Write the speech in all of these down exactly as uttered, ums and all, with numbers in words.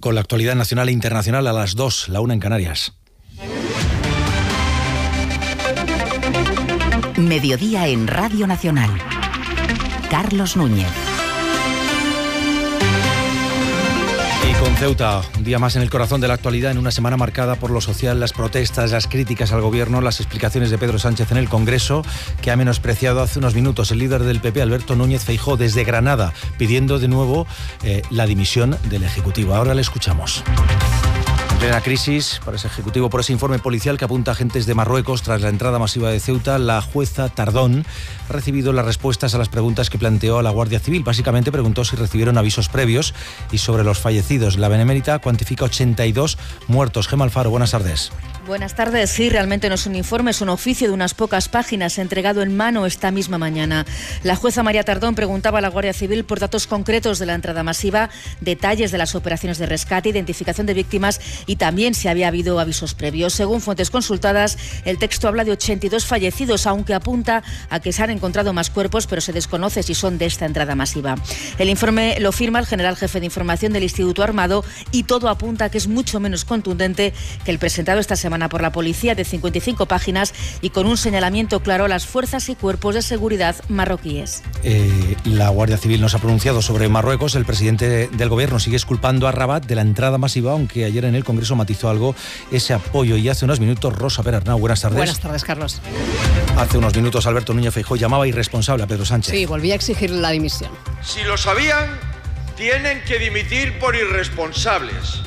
con la actualidad nacional e internacional a las dos, la una en Canarias. Mediodía en Radio Nacional. Carlos Núñez. Y con Ceuta, un día más en el corazón de la actualidad, en una semana marcada por lo social, las protestas, las críticas al gobierno, las explicaciones de Pedro Sánchez en el Congreso, que ha menospreciado hace unos minutos el líder del P P, Alberto Núñez Feijóo, desde Granada, pidiendo de nuevo eh, la dimisión del Ejecutivo. Ahora le escuchamos. En plena crisis, por ese Ejecutivo, por ese informe policial que apunta a agentes de Marruecos tras la entrada masiva de Ceuta, la jueza Tardón ha recibido las respuestas a las preguntas que planteó a la Guardia Civil. Básicamente preguntó si recibieron avisos previos y sobre los fallecidos. La Benemérita cuantifica ochenta y dos muertos. Gemma Alfaro, buenas tardes. Buenas tardes. Sí, realmente no es un informe, es un oficio de unas pocas páginas entregado en mano esta misma mañana. La jueza María Tardón preguntaba a la Guardia Civil por datos concretos de la entrada masiva, detalles de las operaciones de rescate, identificación de víctimas y también si había habido avisos previos. Según fuentes consultadas, el texto habla de ochenta y dos fallecidos, aunque apunta a que se han encontrado más cuerpos, pero se desconoce si son de esta entrada masiva. El informe lo firma el general jefe de información del Instituto Armado y todo apunta a que es mucho menos contundente que el presentado esta semana por la policía, de cincuenta y cinco páginas y con un señalamiento claro a las fuerzas y cuerpos de seguridad marroquíes. Eh, la Guardia Civil no se ha pronunciado sobre Marruecos. El presidente del gobierno sigue exculpando a Rabat de la entrada masiva, aunque ayer en el Congreso matizó algo ese apoyo. Y hace unos minutos, Rosa Perarnau, buenas tardes. Buenas tardes, Carlos. Hace unos minutos Alberto Núñez Feijóo llamaba irresponsable a Pedro Sánchez. Sí, volvía a exigir la dimisión. Si lo sabían, tienen que dimitir por irresponsables.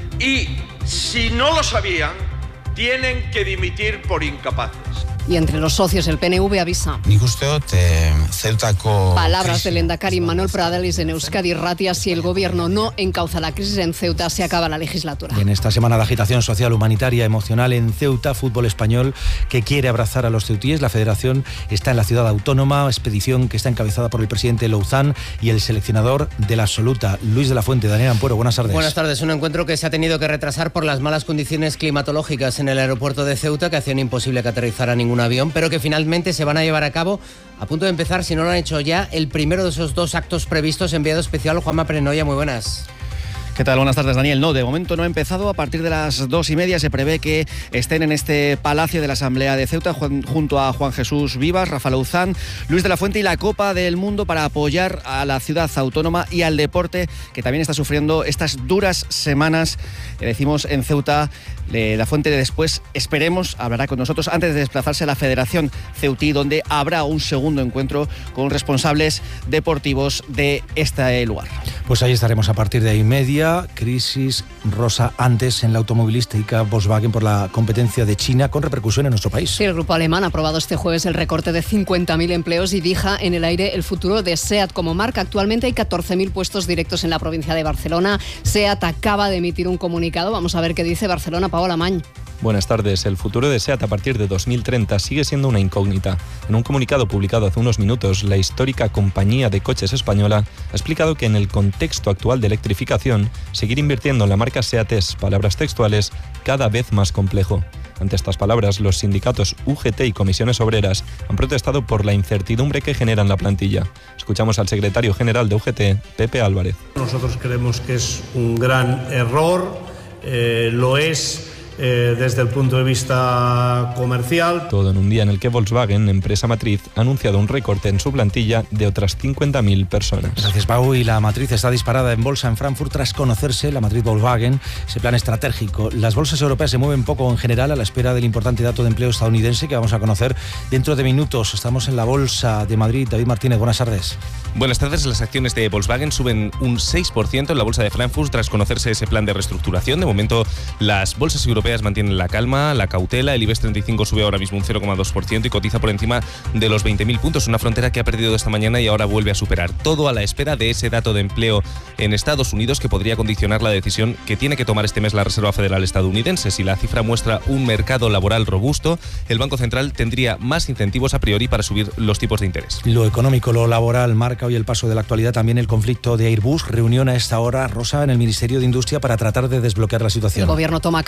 Y si no lo sabían, tienen que dimitir por incapaces. Y entre los socios, el P N V avisa. Nik uste dut, eh, Ceutako... Palabras del lehendakari Manuel Pradales en Euskadi Irratia: si el gobierno no encauza la crisis en Ceuta, se acaba la legislatura. En esta semana de agitación social, humanitaria, emocional en Ceuta, fútbol español que quiere abrazar a los ceutíes. La federación está en la ciudad autónoma, expedición que está encabezada por el presidente Louzán y el seleccionador de la absoluta, Luis de la Fuente. Daniel Ampuero, buenas tardes. Buenas tardes. Un encuentro que se ha tenido que retrasar por las malas condiciones climatológicas en el aeropuerto de Ceuta, que hacían imposible que aterrizara ningún avión, pero que finalmente se van a llevar a cabo, a punto de empezar, si no lo han hecho ya, el primero de esos dos actos previstos. Enviado especial Juanma Prenoya, muy buenas. ¿Qué tal? Buenas tardes, Daniel. No, de momento no ha empezado. A partir de las dos y media se prevé que estén en este Palacio de la Asamblea de Ceuta junto a Juan Jesús Vivas, Rafa Louzán, Luis de la Fuente y la Copa del Mundo, para apoyar a la ciudad autónoma y al deporte, que también está sufriendo estas duras semanas, que decimos en Ceuta. De la Fuente después, esperemos, hablará con nosotros antes de desplazarse a la Federación Ceutí, donde habrá un segundo encuentro con responsables deportivos de este lugar. Pues ahí estaremos a partir de ahí media. Crisis, Rosa, antes en la automovilística Volkswagen por la competencia de China, con repercusión en nuestro país. Sí, el grupo alemán ha aprobado este jueves el recorte de cincuenta mil empleos y deja en el aire el futuro de SEAT como marca. Actualmente hay catorce mil puestos directos en la provincia de Barcelona. SEAT acaba de emitir un comunicado. Vamos a ver qué dice Barcelona. Paola Mañ. Buenas tardes. El futuro de SEAT a partir de dos mil treinta sigue siendo una incógnita. En un comunicado publicado hace unos minutos, la histórica compañía de coches española ha explicado que en el contexto actual de electrificación, seguir invirtiendo en la marca SEAT es, palabras textuales, cada vez más complejo. Ante estas palabras, los sindicatos U G T y comisiones obreras han protestado por la incertidumbre que genera en la plantilla. Escuchamos al secretario general de U G T, Pepe Álvarez. Nosotros creemos que es un gran error, eh, lo es Eh, desde el punto de vista comercial. Todo en un día en el que Volkswagen, empresa matriz, ha anunciado un recorte en su plantilla de otras cincuenta mil personas. Gracias, Pau. Y la matriz está disparada en bolsa en Frankfurt tras conocerse, la matriz Volkswagen, ese plan estratégico. Las bolsas europeas se mueven poco en general a la espera del importante dato de empleo estadounidense que vamos a conocer dentro de minutos. Estamos en la bolsa de Madrid. David Martínez, buenas tardes. Buenas tardes. Las acciones de Volkswagen suben un seis por ciento en la bolsa de Frankfurt tras conocerse ese plan de reestructuración. De momento, las bolsas europeas mantienen la calma, la cautela. El IBEX treinta y cinco sube ahora mismo un cero coma dos por ciento y cotiza por encima de los veinte mil puntos, una frontera que ha perdido esta mañana y ahora vuelve a superar. Todo a la espera de ese dato de empleo en Estados Unidos que podría condicionar la decisión que tiene que tomar este mes la Reserva Federal estadounidense. Si la cifra muestra un mercado laboral robusto, el Banco Central tendría más incentivos a priori para subir los tipos de interés. Lo económico, lo laboral, marca hoy el paso de la actualidad también el conflicto de Airbus. Reunión a esta hora, Rosa, en el Ministerio de Industria para tratar de desbloquear la situación. El gobierno toma cartas en el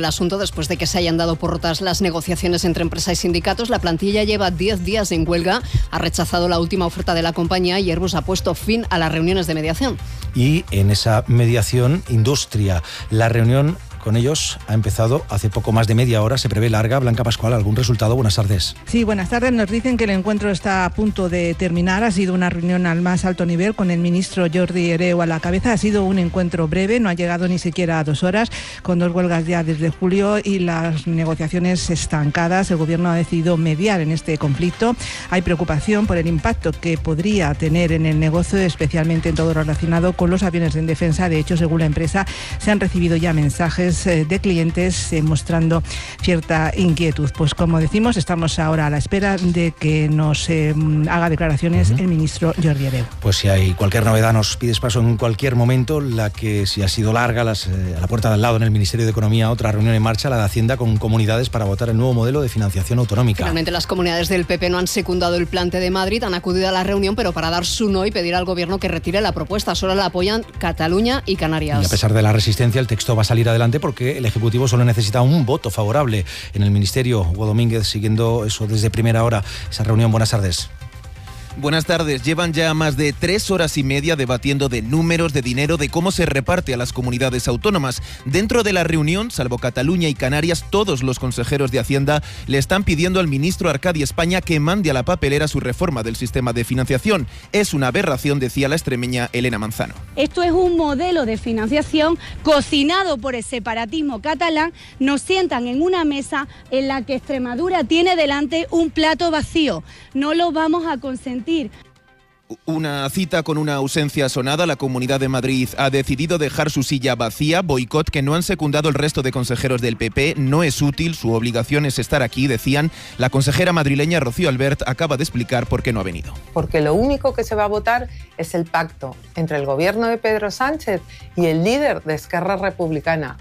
el asunto después de que se hayan dado por rotas las negociaciones entre empresa y sindicatos. La plantilla lleva diez días en huelga, ha rechazado la última oferta de la compañía y Airbus ha puesto fin a las reuniones de mediación. Y en esa mediación, Industria, la reunión con ellos ha empezado hace poco más de media hora, se prevé larga. Blanca Pascual, ¿algún resultado? Buenas tardes. Sí, buenas tardes. Nos dicen que el encuentro está a punto de terminar. Ha sido una reunión al más alto nivel con el ministro Jordi Hereu a la cabeza. Ha sido un encuentro breve, no ha llegado ni siquiera a dos horas, con dos huelgas ya desde julio y las negociaciones estancadas. El gobierno ha decidido mediar en este conflicto. Hay preocupación por el impacto que podría tener en el negocio, especialmente en todo lo relacionado con los aviones en defensa. De hecho, según la empresa, se han recibido ya mensajes de clientes eh, mostrando cierta inquietud. Pues como decimos, estamos ahora a la espera de que nos eh, haga declaraciones uh-huh. el ministro Jordi Hereu. Pues si hay cualquier novedad nos pides paso en cualquier momento. La que si ha sido larga, las, eh, a la puerta de al lado en el Ministerio de Economía, otra reunión en marcha, la de Hacienda con comunidades para votar el nuevo modelo de financiación autonómica. Finalmente las comunidades del P P no han secundado el plante de Madrid, han acudido a la reunión, pero para dar su no y pedir al gobierno que retire la propuesta. Solo la apoyan Cataluña y Canarias. Y a pesar de la resistencia, el texto va a salir adelante porque el Ejecutivo solo necesita un voto favorable en el Ministerio. Hugo Domínguez, siguiendo eso desde primera hora, esa reunión. Buenas tardes. Buenas tardes. Llevan ya más de tres horas y media debatiendo de números, de dinero, de cómo se reparte a las comunidades autónomas. Dentro de la reunión, salvo Cataluña y Canarias, todos los consejeros de Hacienda le están pidiendo al ministro Arcadi España que mande a la papelera su reforma del sistema de financiación. Es una aberración, decía la extremeña Elena Manzano. Esto es un modelo de financiación cocinado por el separatismo catalán. Nos sientan en una mesa en la que Extremadura tiene delante un plato vacío. No lo vamos a consentir. Una cita con una ausencia sonada. La Comunidad de Madrid ha decidido dejar su silla vacía, boicot que no han secundado el resto de consejeros del P P. No es útil, su obligación es estar aquí, decían. La consejera madrileña Rocío Albert acaba de explicar por qué no ha venido. Porque lo único que se va a votar es el pacto entre el gobierno de Pedro Sánchez y el líder de Esquerra Republicana.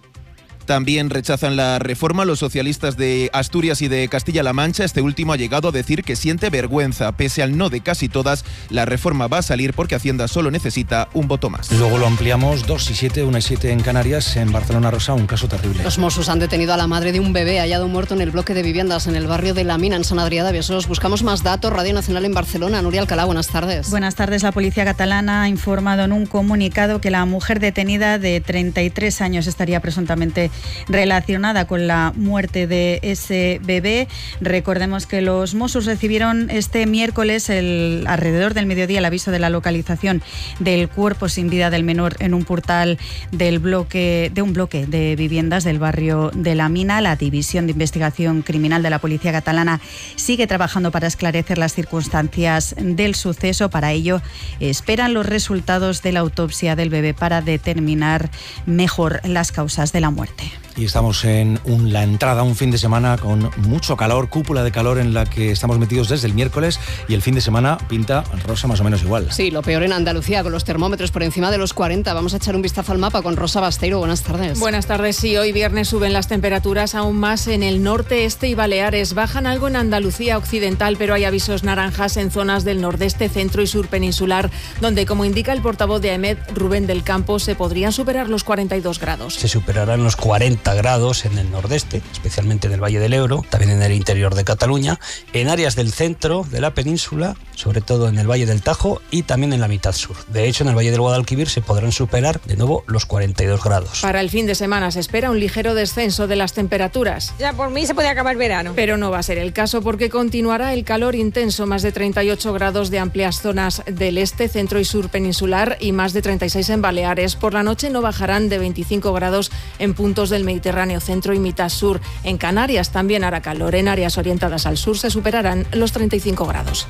También rechazan la reforma los socialistas de Asturias y de Castilla-La Mancha. Este último ha llegado a decir que siente vergüenza. Pese al no de casi todas, la reforma va a salir porque Hacienda solo necesita un voto más. Luego lo ampliamos, dos y siete, una y siete en Canarias. En Barcelona, Rosa, un caso terrible. Los Mossos han detenido a la madre de un bebé hallado muerto en el bloque de viviendas en el barrio de La Mina, en Sant Adrià de Besòs. Buscamos más datos. Radio Nacional en Barcelona. Nuria Alcalá, buenas tardes. Buenas tardes. La policía catalana ha informado en un comunicado que la mujer detenida de treinta y tres años estaría presuntamente relacionada con la muerte de ese bebé. Recordemos que los Mossos recibieron este miércoles, el, alrededor del mediodía, el aviso de la localización del cuerpo sin vida del menor en un portal del bloque, de un bloque de viviendas del barrio de La Mina. La División de Investigación Criminal de la Policía Catalana sigue trabajando para esclarecer las circunstancias del suceso. Para ello, esperan los resultados de la autopsia del bebé para determinar mejor las causas de la muerte. Y estamos en un, la entrada a un fin de semana con mucho calor, cúpula de calor en la que estamos metidos desde el miércoles, y el fin de semana pinta Rosa más o menos igual. Sí, lo peor en Andalucía, con los termómetros por encima de los cuarenta. Vamos a echar un vistazo al mapa con Rosa Basteiro. Buenas tardes. Buenas tardes. Sí, hoy viernes suben las temperaturas aún más en el norte, este y Baleares. Bajan algo en Andalucía occidental, pero hay avisos naranjas en zonas del nordeste, centro y sur peninsular, donde, como indica el portavoz de AEMET, Rubén del Campo, se podrían superar los cuarenta y dos grados. Se superarán los cuarenta grados en el nordeste, especialmente en el Valle del Ebro, también en el interior de Cataluña, en áreas del centro de la península, sobre todo en el Valle del Tajo y también en la mitad sur. De hecho, en el Valle del Guadalquivir se podrán superar de nuevo los cuarenta y dos grados. Para el fin de semana se espera un ligero descenso de las temperaturas. Ya por mí se puede acabar verano. Pero no va a ser el caso porque continuará el calor intenso, más de treinta y ocho grados de amplias zonas del este, centro y sur peninsular y más de treinta y seis en Baleares. Por la noche no bajarán de veinticinco grados en puntos del Mediterráneo centro y mitad sur. En Canarias también hará calor. En áreas orientadas al sur se superarán los treinta y cinco grados.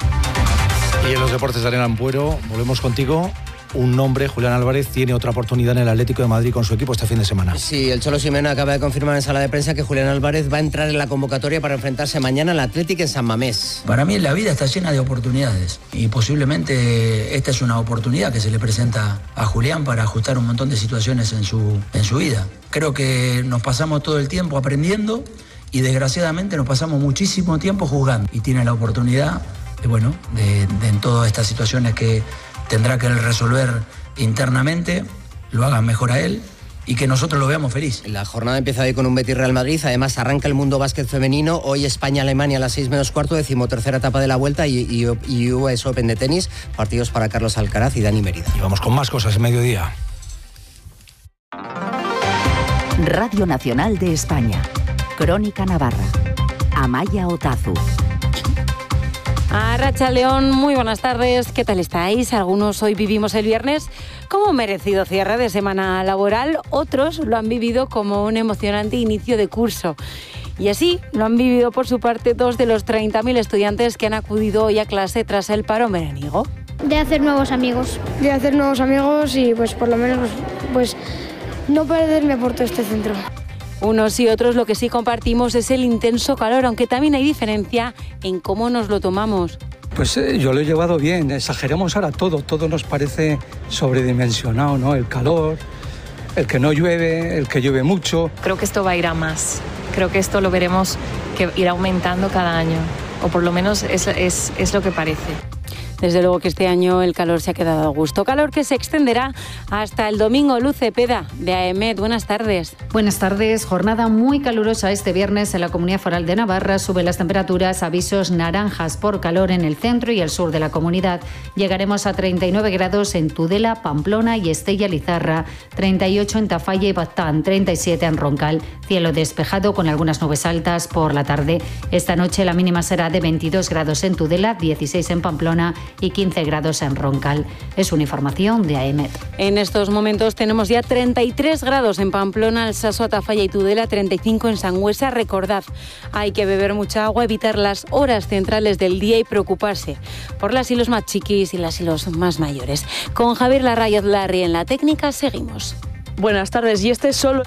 Y en los deportes de Arena Ampuero, volvemos contigo. Un nombre, Julián Álvarez, tiene otra oportunidad en el Atlético de Madrid con su equipo este fin de semana. Sí, el Cholo Simeone acaba de confirmar en sala de prensa que Julián Álvarez va a entrar en la convocatoria para enfrentarse mañana al Atlético en San Mamés. Para mí la vida está llena de oportunidades y posiblemente esta es una oportunidad que se le presenta a Julián para ajustar un montón de situaciones en su, en su vida. Creo que nos pasamos todo el tiempo aprendiendo y desgraciadamente nos pasamos muchísimo tiempo jugando. Y tiene la oportunidad de, bueno, de, de en todas estas situaciones que tendrá que resolver internamente, lo haga mejor a él y que nosotros lo veamos feliz. La jornada empieza hoy con un Betis Real Madrid, además arranca el Mundo Básquet femenino, hoy España-Alemania a las seis menos cuarto, decimotercera etapa de la Vuelta y, y, y U S Open de tenis, partidos para Carlos Alcaraz y Dani Mérida. Y vamos con más cosas en mediodía. Radio Nacional de España. Crónica Navarra. Amaya Otazu. Arracha León, muy buenas tardes. ¿Qué tal estáis? Algunos hoy vivimos el viernes como un merecido cierre de semana laboral, otros lo han vivido como un emocionante inicio de curso. Y así lo han vivido por su parte dos de los treinta mil estudiantes que han acudido hoy a clase tras el paro veraniego. De hacer nuevos amigos. De hacer nuevos amigos y pues por lo menos pues no perderme por todo este centro. Unos y otros lo que sí compartimos es el intenso calor, aunque también hay diferencia en cómo nos lo tomamos. Pues eh, yo lo he llevado bien, exageramos ahora todo, todo nos parece sobredimensionado, ¿no? El calor, el que no llueve, el que llueve mucho. Creo que esto va a ir a más, creo que esto lo veremos que irá aumentando cada año, o por lo menos es, es, es lo que parece. Desde luego que este año el calor se ha quedado a gusto. Calor que se extenderá hasta el domingo. Luz Cepeda, de A E M E T, buenas tardes. Buenas tardes. Jornada muy calurosa este viernes en la Comunidad Foral de Navarra. Suben las temperaturas, avisos naranjas por calor en el centro y el sur de la comunidad. Llegaremos a treinta y nueve grados en Tudela, Pamplona y Estella-Lizarra, treinta y ocho en Tafalla y Baztán, treinta y siete en Roncal. Cielo despejado con algunas nubes altas por la tarde. Esta noche la mínima será de veintidós grados en Tudela, dieciséis en Pamplona y quince grados en Roncal. Es una información de A E M E T. En estos momentos tenemos ya treinta y tres grados en Pamplona, Alsaso, Tafalla y Tudela, treinta y cinco en Sangüesa. Recordad, hay que beber mucha agua, evitar las horas centrales del día y preocuparse por las y los más chiquis y las y los más mayores. Con Javier Larraíz Larry en la técnica seguimos. Buenas tardes, y este es solo...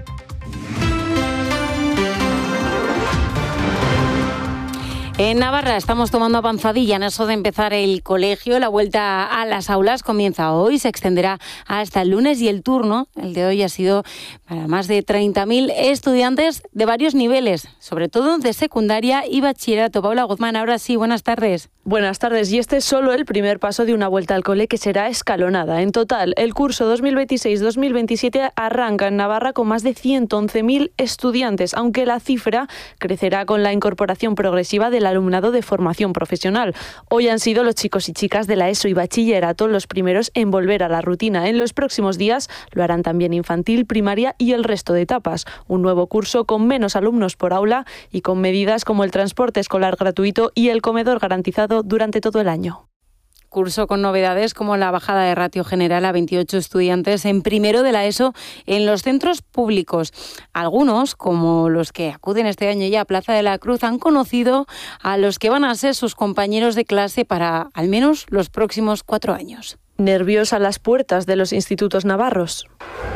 En Navarra estamos tomando avanzadilla en eso de empezar el colegio. La vuelta a las aulas comienza hoy, se extenderá hasta el lunes y el turno, el de hoy, ha sido para más de treinta mil estudiantes de varios niveles, sobre todo de secundaria y bachillerato. Paula Guzmán, ahora sí, buenas tardes. Buenas tardes, y este es solo el primer paso de una vuelta al cole que será escalonada. En total, el curso dos mil veintiséis dos mil veintisiete arranca en Navarra con más de ciento once mil estudiantes, aunque la cifra crecerá con la incorporación progresiva de la alumnado de formación profesional. Hoy han sido los chicos y chicas de la ESO y bachillerato los primeros en volver a la rutina. En los próximos días lo harán también infantil, primaria y el resto de etapas. Un nuevo curso con menos alumnos por aula y con medidas como el transporte escolar gratuito y el comedor garantizado durante todo el año. Curso con novedades como la bajada de ratio general a veintiocho estudiantes en primero de la ESO en los centros públicos. Algunos, como los que acuden este año ya a Plaza de la Cruz, han conocido a los que van a ser sus compañeros de clase para al menos los próximos cuatro años. Nervios a las puertas de los institutos navarros.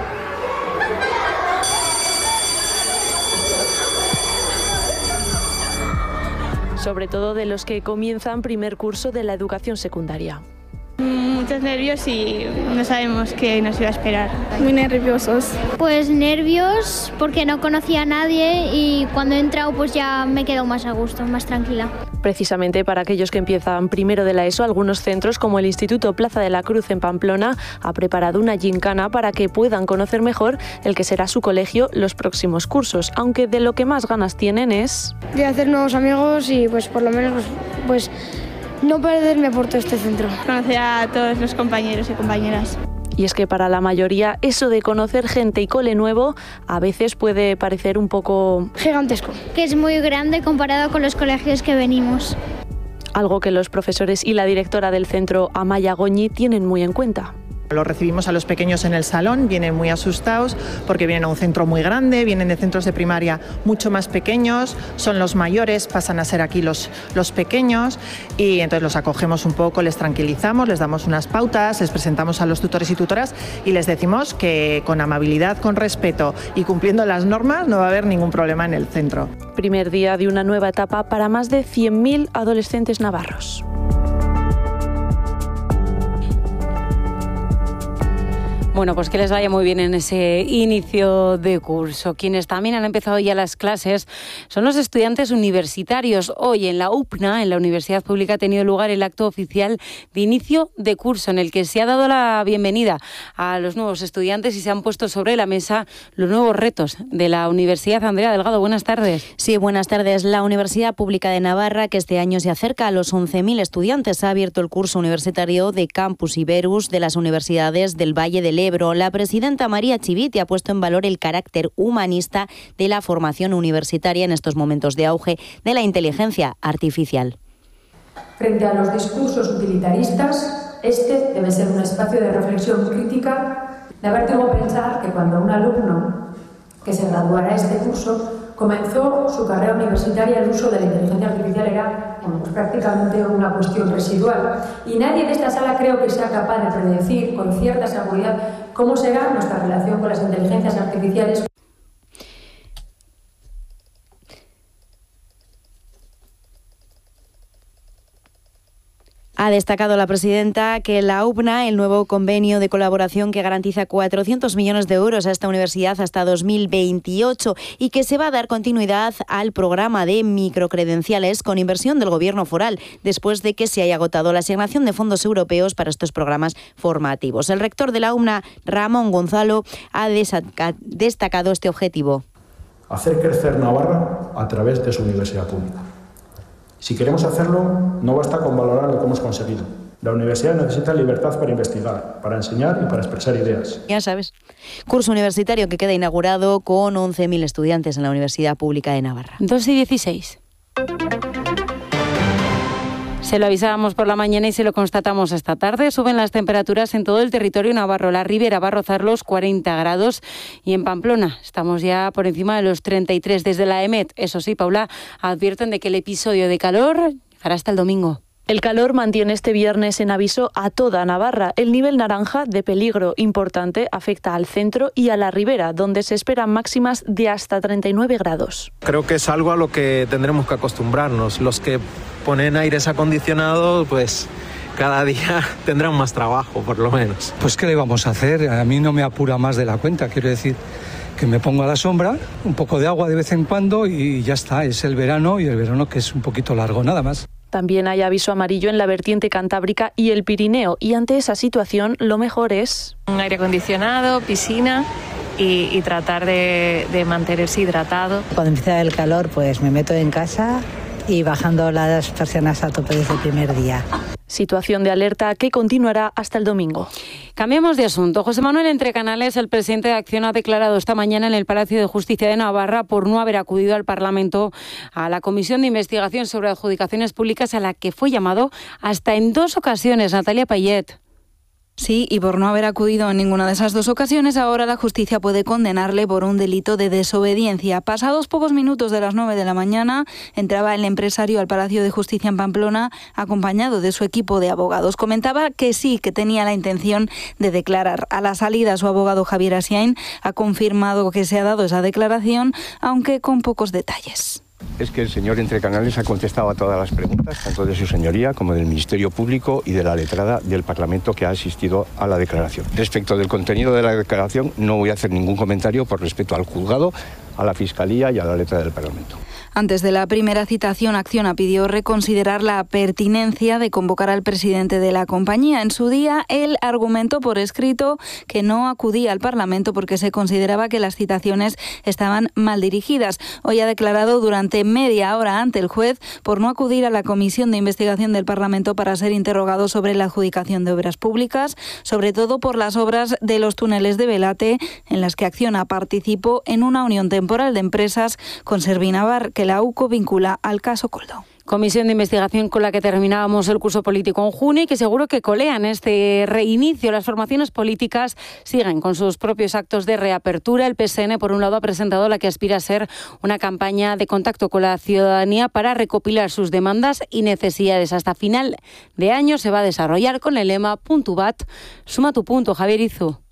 Sobre todo de los que comienzan primer curso de la educación secundaria. Muchos nervios y no sabemos qué nos iba a esperar. Muy nerviosos. Pues nervios porque no conocía a nadie y cuando he entrado pues ya me he quedado más a gusto, más tranquila. Precisamente para aquellos que empiezan primero de la ESO, algunos centros como el Instituto Plaza de la Cruz en Pamplona ha preparado una gincana para que puedan conocer mejor el que será su colegio los próximos cursos, aunque de lo que más ganas tienen es... de hacer nuevos amigos y pues por lo menos pues... pues no perderme por todo este centro. Conocer a todos los compañeros y compañeras. Y es que para la mayoría eso de conocer gente y cole nuevo a veces puede parecer un poco... gigantesco. Que es muy grande comparado con los colegios que venimos. Algo que los profesores y la directora del centro, Amaya Goñi, tienen muy en cuenta. Los recibimos a los pequeños en el salón, vienen muy asustados porque vienen a un centro muy grande, vienen de centros de primaria mucho más pequeños, son los mayores, pasan a ser aquí los, los pequeños y entonces los acogemos un poco, les tranquilizamos, les damos unas pautas, les presentamos a los tutores y tutoras y les decimos que con amabilidad, con respeto y cumpliendo las normas no va a haber ningún problema en el centro. Primer día de una nueva etapa para más de cien mil adolescentes navarros. Bueno, pues que les vaya muy bien en ese inicio de curso. Quienes también han empezado ya las clases son los estudiantes universitarios. Hoy en la U P N A, en la Universidad Pública, ha tenido lugar el acto oficial de inicio de curso, en el que se ha dado la bienvenida a los nuevos estudiantes y se han puesto sobre la mesa los nuevos retos de la universidad. Andrea Delgado, buenas tardes. Sí, buenas tardes. La Universidad Pública de Navarra, que este año se acerca a los once mil estudiantes, ha abierto el curso universitario de Campus Iberus de las universidades del Valle del Ebro. La presidenta María Chivite ha puesto en valor el carácter humanista de la formación universitaria en estos momentos de auge de la inteligencia artificial. Frente a los discursos utilitaristas, este debe ser un espacio de reflexión crítica. De vértigo pensar que cuando un alumno que se graduara este curso comenzó su carrera universitaria, el uso de la inteligencia artificial era bueno, pues prácticamente una cuestión residual. Y nadie de esta sala creo que sea capaz de predecir con cierta seguridad cómo será nuestra relación con las inteligencias artificiales. Ha destacado la presidenta que la U P N A, el nuevo convenio de colaboración que garantiza cuatrocientos millones de euros a esta universidad hasta dos mil veintiocho y que se va a dar continuidad al programa de microcredenciales con inversión del Gobierno foral, después de que se haya agotado la asignación de fondos europeos para estos programas formativos. El rector de la U P N A, Ramón Gonzalo, ha destacado este objetivo. Hacer crecer Navarra a través de su universidad pública. Si queremos hacerlo, no basta con valorar lo que hemos conseguido. La universidad necesita libertad para investigar, para enseñar y para expresar ideas. Ya sabes. Curso universitario que queda inaugurado con once mil estudiantes en la Universidad Pública de Navarra. dos y dieciséis. Se lo avisábamos por la mañana y se lo constatamos esta tarde. Suben las temperaturas en todo el territorio navarro. La Ribera va a rozar los cuarenta grados y en Pamplona estamos ya por encima de los treinta y tres. Desde la EMET, eso sí, Paula, advierten de que el episodio de calor llegará hasta el domingo. El calor mantiene este viernes en aviso a toda Navarra. El nivel naranja de peligro importante afecta al centro y a la ribera, donde se esperan máximas de hasta treinta y nueve grados. Creo que es algo a lo que tendremos que acostumbrarnos. Los que ponen aires acondicionados, pues cada día tendrán más trabajo, por lo menos. Pues ¿qué le vamos a hacer? A mí no me apura más de la cuenta, quiero decir que me pongo a la sombra, un poco de agua de vez en cuando y ya está. Es el verano y el verano que es un poquito largo, nada más. También hay aviso amarillo en la vertiente cantábrica y el Pirineo, y ante esa situación lo mejor es un aire acondicionado, piscina y, y tratar de, de mantenerse hidratado. Cuando empieza el calor, pues me meto en casa y bajando las persianas a tope desde el primer día. Situación de alerta que continuará hasta el domingo. Cambiamos de asunto. José Manuel Entrecanales, el presidente de Acción, ha declarado esta mañana en el Palacio de Justicia de Navarra por no haber acudido al Parlamento a la Comisión de Investigación sobre Adjudicaciones Públicas, a la que fue llamado hasta en dos ocasiones. Natalia Payet. Sí, y por no haber acudido en ninguna de esas dos ocasiones, ahora la justicia puede condenarle por un delito de desobediencia. Pasados pocos minutos de las nueve de la mañana, entraba el empresario al Palacio de Justicia en Pamplona, acompañado de su equipo de abogados. Comentaba que sí, que tenía la intención de declarar. A la salida, su abogado Javier Asiain ha confirmado que se ha dado esa declaración, aunque con pocos detalles. Es que el señor Entrecanales ha contestado a todas las preguntas, tanto de su señoría como del Ministerio Público y de la letrada del Parlamento que ha asistido a la declaración. Respecto del contenido de la declaración, no voy a hacer ningún comentario por respeto al juzgado, a la Fiscalía y a la letra del Parlamento. Antes de la primera citación, Acciona pidió reconsiderar la pertinencia de convocar al presidente de la compañía. En su día, él argumentó por escrito que no acudía al Parlamento porque se consideraba que las citaciones estaban mal dirigidas. Hoy ha declarado durante media hora ante el juez por no acudir a la Comisión de Investigación del Parlamento para ser interrogado sobre la adjudicación de obras públicas, sobre todo por las obras de los túneles de Belate, en las que Acciona participó en una unión temporal de empresas con Servinavar, que la U C O vincula al caso Coldo. Comisión de investigación con la que terminábamos el curso político en junio y que seguro que colean este reinicio. Las formaciones políticas siguen con sus propios actos de reapertura. El P S N, por un lado, ha presentado la que aspira a ser una campaña de contacto con la ciudadanía para recopilar sus demandas y necesidades. Hasta final de año se va a desarrollar con el lema Puntubat, suma tu punto. Javier Izu.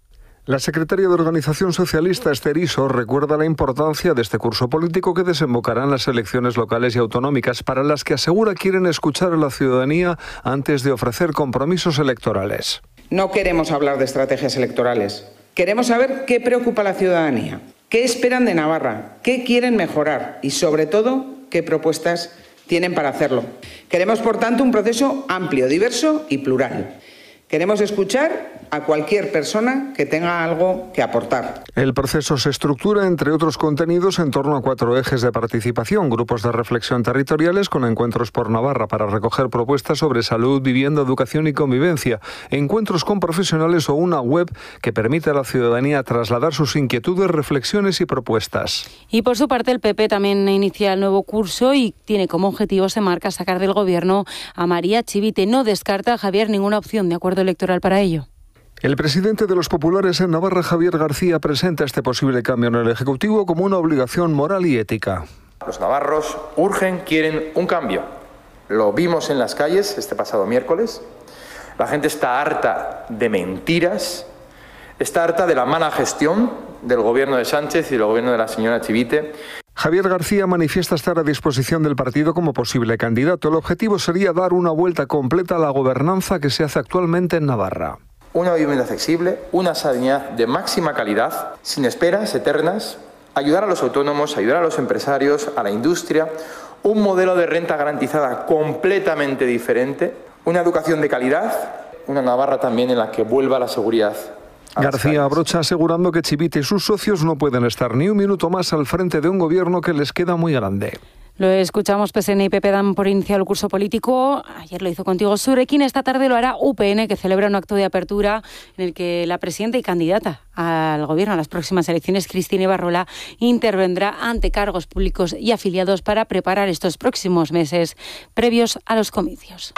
La secretaria de Organización Socialista, Esther Iso, recuerda la importancia de este curso político que desembocará en las elecciones locales y autonómicas, para las que asegura quieren escuchar a la ciudadanía antes de ofrecer compromisos electorales. No queremos hablar de estrategias electorales. Queremos saber qué preocupa a la ciudadanía, qué esperan de Navarra, qué quieren mejorar y, sobre todo, qué propuestas tienen para hacerlo. Queremos, por tanto, un proceso amplio, diverso y plural. Queremos escuchar a cualquier persona que tenga algo que aportar. El proceso se estructura, entre otros contenidos, en torno a cuatro ejes de participación: grupos de reflexión territoriales con encuentros por Navarra para recoger propuestas sobre salud, vivienda, educación y convivencia, encuentros con profesionales o una web que permite a la ciudadanía trasladar sus inquietudes, reflexiones y propuestas. Y por su parte, el P P también inicia el nuevo curso y tiene como objetivo, se marca, sacar del gobierno a María Chivite. No descarta, Javier, ninguna opción de acuerdo electoral para ello. El presidente de los populares en Navarra, Javier García, presenta este posible cambio en el Ejecutivo como una obligación moral y ética. Los navarros urgen, quieren un cambio. Lo vimos en las calles este pasado miércoles. La gente está harta de mentiras, está harta de la mala gestión del gobierno de Sánchez y del gobierno de la señora Chivite. Javier García manifiesta estar a disposición del partido como posible candidato. El objetivo sería dar una vuelta completa a la gobernanza que se hace actualmente en Navarra. Una vivienda accesible, una sanidad de máxima calidad, sin esperas eternas, ayudar a los autónomos, ayudar a los empresarios, a la industria, un modelo de renta garantizada completamente diferente, una educación de calidad, una Navarra también en la que vuelva la seguridad. García abrocha asegurando que Chivite y sus socios no pueden estar ni un minuto más al frente de un gobierno que les queda muy grande. Lo escuchamos, P S N y P P dan por iniciado el curso político. Ayer lo hizo Contigo Surekin, esta tarde lo hará U P N, que celebra un acto de apertura en el que la presidenta y candidata al gobierno a las próximas elecciones, Cristina Ibarrola, intervendrá ante cargos públicos y afiliados para preparar estos próximos meses previos a los comicios.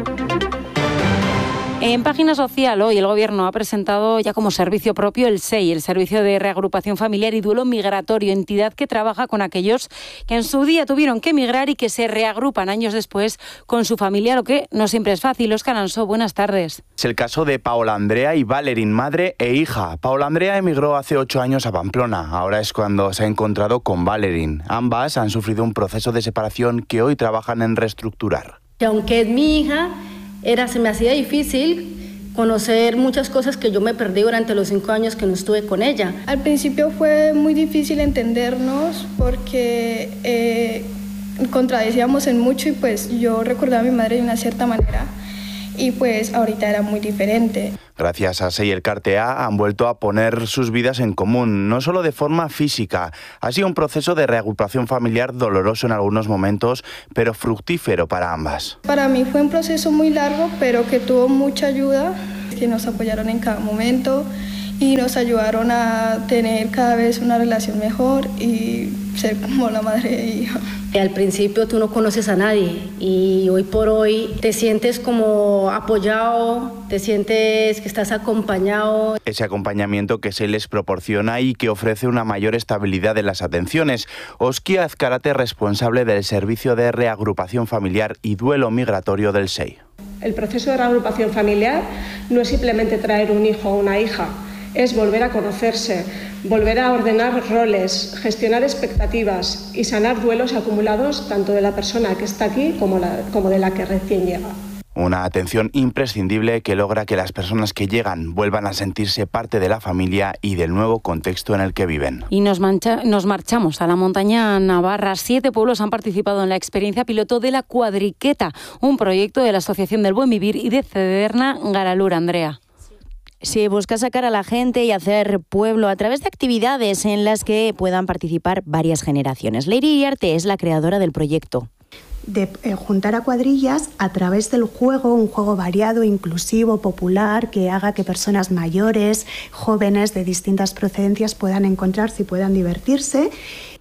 En Página Social, hoy el Gobierno ha presentado ya como servicio propio el S E I, el Servicio de Reagrupación Familiar y Duelo Migratorio, entidad que trabaja con aquellos que en su día tuvieron que emigrar y que se reagrupan años después con su familia, lo que no siempre es fácil. Óscar Ansó, buenas tardes. Es el caso de Paola Andrea y Valerín, madre e hija. Paola Andrea emigró hace ocho años a Pamplona. Ahora es cuando se ha encontrado con Valerín. Ambas han sufrido un proceso de separación que hoy trabajan en reestructurar. Que aunque es mi hija, Era, se me hacía difícil conocer muchas cosas que yo me perdí durante los cinco años que no estuve con ella. Al principio fue muy difícil entendernos porque eh, contradecíamos en mucho y pues yo recordaba a mi madre de una cierta manera y pues ahorita era muy diferente. Gracias a S E I Elkartea han vuelto a poner sus vidas en común, no solo de forma física. Ha sido un proceso de reagrupación familiar doloroso en algunos momentos, pero fructífero para ambas. Para mí fue un proceso muy largo, pero que tuvo mucha ayuda, que nos apoyaron en cada momento y nos ayudaron a tener cada vez una relación mejor y ser como la madre e hija. Al principio tú no conoces a nadie y hoy por hoy te sientes como apoyado, te sientes que estás acompañado. Ese acompañamiento que se les proporciona y que ofrece una mayor estabilidad en las atenciones. Oskia Azcárate, responsable del Servicio de Reagrupación Familiar y Duelo Migratorio del S E I. El proceso de reagrupación familiar no es simplemente traer un hijo o una hija, es volver a conocerse, volver a ordenar roles, gestionar expectativas y sanar duelos acumulados tanto de la persona que está aquí como, la, como de la que recién llega. Una atención imprescindible que logra que las personas que llegan vuelvan a sentirse parte de la familia y del nuevo contexto en el que viven. Y nos, mancha, nos marchamos a la montaña navarra. Siete pueblos han participado en la experiencia piloto de la Cuadriqueta, un proyecto de la Asociación del Buen Vivir y de Cederna Garalur. Andrea. Se busca sacar a la gente y hacer pueblo a través de actividades en las que puedan participar varias generaciones. Leire Iriarte es la creadora del proyecto. De eh, juntar a cuadrillas a través del juego, un juego variado, inclusivo, popular, que haga que personas mayores, jóvenes de distintas procedencias puedan encontrarse y puedan divertirse.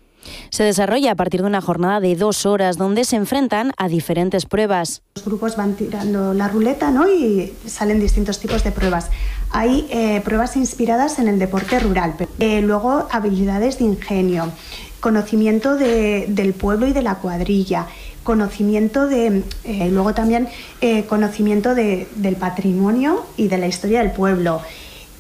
Se desarrolla a partir de una jornada de dos horas donde se enfrentan a diferentes pruebas. Los grupos van tirando la ruleta, ¿no? Y salen distintos tipos de pruebas. Hay eh, pruebas inspiradas en el deporte rural, eh, luego habilidades de ingenio, conocimiento de, del pueblo y de la cuadrilla, conocimiento de, eh, luego también eh, conocimiento de, del patrimonio y de la historia del pueblo.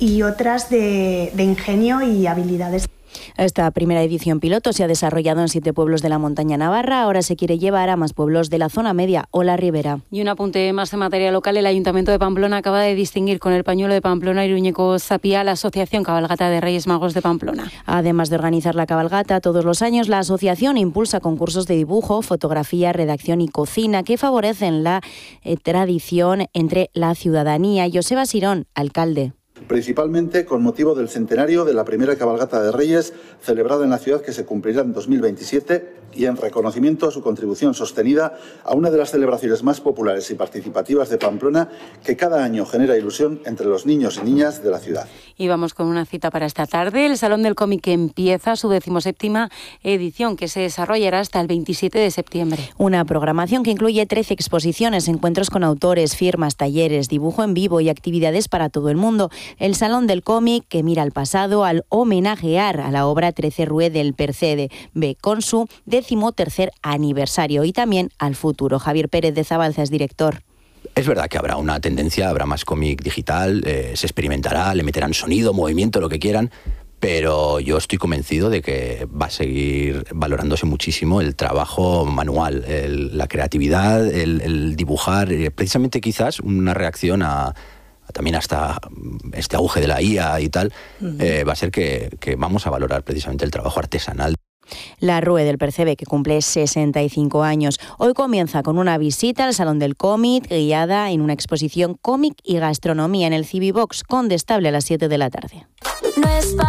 y otras de, de ingenio y habilidades. Esta primera edición piloto se ha desarrollado en siete pueblos de la montaña navarra. Ahora se quiere llevar a más pueblos de la zona media o la ribera. Y un apunte más en materia local. El Ayuntamiento de Pamplona acaba de distinguir con el pañuelo de Pamplona Iruñeco Zapía la Asociación Cabalgata de Reyes Magos de Pamplona. Además de organizar la cabalgata todos los años, la asociación impulsa concursos de dibujo, fotografía, redacción y cocina que favorecen la eh, tradición entre la ciudadanía. Joseba Sirón, alcalde. Principalmente con motivo del centenario de la primera cabalgata de Reyes celebrada en la ciudad, que se cumplirá en dos mil veintisiete, y en reconocimiento a su contribución sostenida a una de las celebraciones más populares y participativas de Pamplona, que cada año genera ilusión entre los niños y niñas de la ciudad. Y vamos con una cita para esta tarde. El Salón del Cómic empieza su decimoséptima edición, que se desarrollará hasta el veintisiete de septiembre. Una programación que incluye trece exposiciones, encuentros con autores, firmas, talleres, dibujo en vivo y actividades para todo el mundo. El Salón del Cómic, que mira al pasado al homenajear a la obra trece Rue del Percebe B con su décimo tercer aniversario, y también al futuro. Javier Pérez de Zabalza es director. Es verdad que habrá una tendencia, habrá más cómic digital, eh, se experimentará, le meterán sonido, movimiento, lo que quieran, pero yo estoy convencido de que va a seguir valorándose muchísimo el trabajo manual, el, la creatividad, el, el dibujar, eh, precisamente quizás una reacción a también hasta este auge de la I A y tal, uh-huh. eh, va a ser que, que vamos a valorar precisamente el trabajo artesanal. La Rue del Percebe, que cumple sesenta y cinco años. Hoy comienza con una visita al Salón del Cómic, guiada en una exposición cómic y gastronomía en el Cibibox Condestable a las siete de la tarde. No es